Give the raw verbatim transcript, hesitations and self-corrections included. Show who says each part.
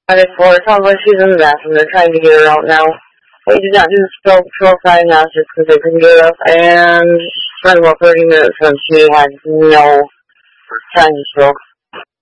Speaker 1: Friday four. It sounds like she's in the bathroom. They're trying to get her out now. We did not do the stroke patrol diagnostics because they couldn't get her up, and it's been about thirty minutes since she had no signs of stroke.